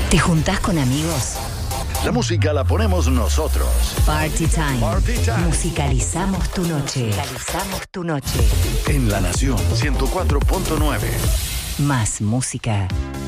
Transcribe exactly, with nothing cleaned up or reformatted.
¿Te juntás con amigos? La música la ponemos nosotros. Party Time. Party Time. Musicalizamos tu noche. Musicalizamos tu noche. En La Nación ciento cuatro punto nueve. Más música.